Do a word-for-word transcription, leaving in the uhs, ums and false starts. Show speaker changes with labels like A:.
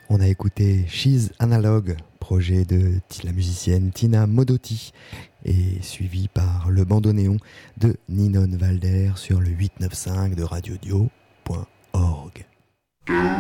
A: On a écouté She's Analog, projet de la musicienne Tina Modotti, et suivi par le bandoneon de Ninon Valder sur le huit neuf cinq de radio dio point org.